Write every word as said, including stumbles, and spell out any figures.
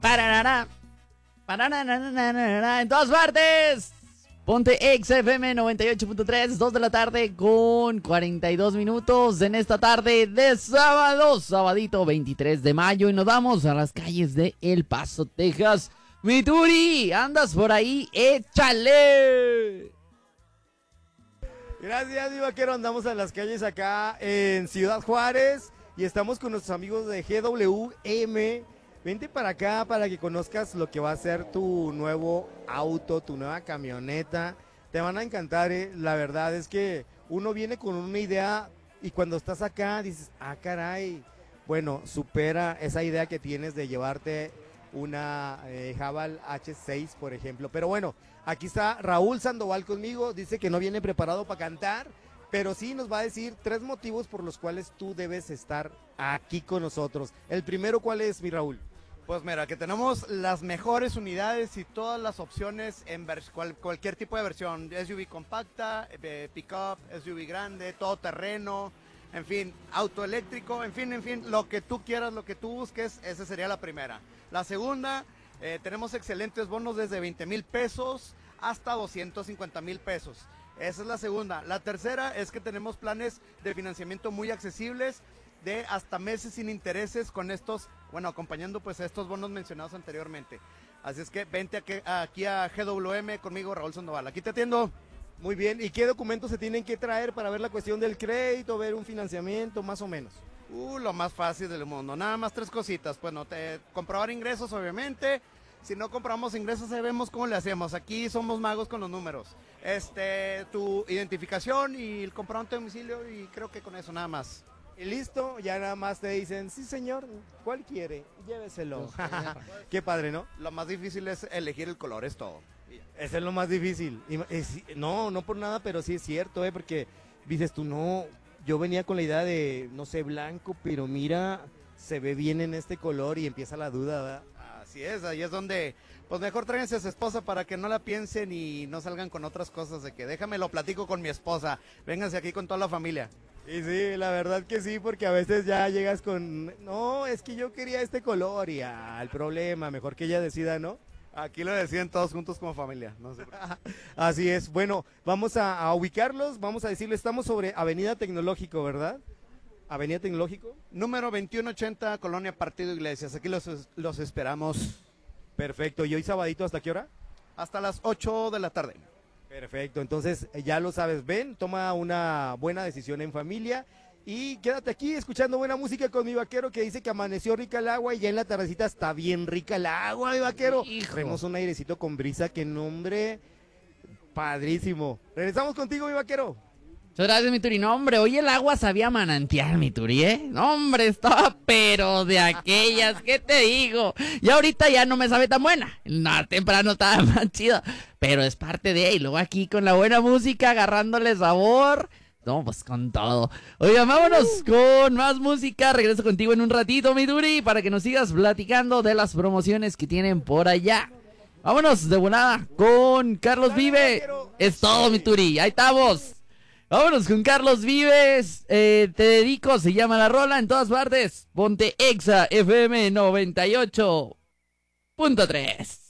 Pararara. Pararara. En todas partes. Ponte Exa F M noventa y ocho punto tres, dos de la tarde con cuarenta y dos minutos en esta tarde de sábado, sabadito veintitrés de mayo, y nos vamos a las calles de El Paso, Texas. Mi Turi, andas por ahí, échale. Gracias, mi vaquero, andamos en las calles acá en Ciudad Juárez y estamos con nuestros amigos de G W M. Vente para acá para que conozcas lo que va a ser tu nuevo auto, tu nueva camioneta. Te van a encantar, ¿eh? La verdad es que uno viene con una idea y cuando estás acá dices, ah, caray. Bueno, supera esa idea que tienes de llevarte una eh, Haval H seis, por ejemplo. Pero bueno, aquí está Raúl Sandoval conmigo, dice que no viene preparado para cantar, pero sí nos va a decir tres motivos por los cuales tú debes estar aquí con nosotros. El primero, ¿cuál es, mi Raúl? Pues mira, que tenemos las mejores unidades y todas las opciones en cual, cualquier tipo de versión, S U V compacta, eh, pickup, S U V grande, todoterreno, en fin, auto eléctrico, en fin, en fin, lo que tú quieras, lo que tú busques, esa sería la primera. La segunda, eh, tenemos excelentes bonos desde veinte mil pesos hasta doscientos cincuenta mil pesos. Esa es la segunda. La tercera es que tenemos planes de financiamiento muy accesibles, de hasta meses sin intereses con estos, bueno, acompañando pues a estos bonos mencionados anteriormente. Así es que vente aquí, aquí a G W M conmigo, Raúl Sandoval. Aquí te atiendo. Muy bien, ¿y qué documentos se tienen que traer para ver la cuestión del crédito, ver un financiamiento, más o menos? Uh, lo más fácil del mundo, nada más tres cositas. Bueno, te, comprobar ingresos, obviamente. Si no compramos ingresos, sabemos cómo le hacemos. Aquí somos magos con los números. Este, tu identificación y el comprobante de domicilio, y creo que con eso nada más. Y listo, ya nada más te dicen, sí señor, ¿cuál quiere? Lléveselo. Qué padre, ¿no? Lo más difícil es elegir el color, es todo. Ese es lo más difícil. Es, no, no por nada, pero sí es cierto, ¿eh? Porque dices tú, no, yo venía con la idea de, no sé, blanco, pero mira, se ve bien en este color y empieza la duda, ¿verdad? Así es, ahí es donde, pues mejor tráiganse a su esposa para que no la piensen y no salgan con otras cosas de que déjame lo platico con mi esposa, vénganse aquí con toda la familia. Y sí, la verdad que sí, porque a veces ya llegas con, no, es que yo quería este color y ah, el problema, mejor que ella decida, ¿no? Aquí lo deciden todos juntos como familia. No sé. Así es, bueno, vamos a, a ubicarlos, vamos a decirle, estamos sobre Avenida Tecnológico, ¿verdad? Avenida Tecnológico. Número veintiuno ochenta, Colonia Partido Iglesias, aquí los, los esperamos. Perfecto, ¿y hoy sabadito hasta qué hora? Hasta las ocho de la tarde. Perfecto, entonces ya lo sabes, ven, toma una buena decisión en familia y quédate aquí escuchando buena música con mi vaquero que dice que amaneció rica el agua y ya en la tardecita está bien rica el agua, mi vaquero. Tenemos un airecito con brisa, que nombre padrísimo. Regresamos contigo, mi vaquero. Muchas gracias, mi Turi. No, hombre, hoy el agua sabía manantial, mi Turi, ¿eh? No, hombre, estaba pero de aquellas, ¿qué te digo? Y ahorita ya no me sabe tan buena. No, temprano estaba más chida, pero es parte de, y luego aquí con la buena música, agarrándole sabor. No, pues con todo. Oigan, vámonos con más música. Regreso contigo en un ratito, mi Turi, para que nos sigas platicando de las promociones que tienen por allá. Vámonos de volada con Carlos Vive. Es todo, mi Turi, ahí estamos. Vámonos con Carlos Vives, eh, te dedico, se llama la rola en todas partes. Ponte Exa F M noventa y ocho punto tres.